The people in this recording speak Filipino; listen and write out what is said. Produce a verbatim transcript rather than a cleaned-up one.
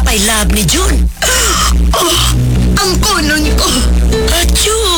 pailab ni June. Oh, ang kunon ko. Achoo!